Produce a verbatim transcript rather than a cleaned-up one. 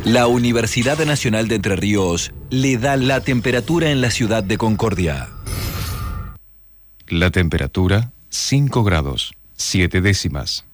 La Universidad Nacional de Entre Ríos le da la temperatura en la ciudad de Concordia. La temperatura, cinco grados, siete décimas.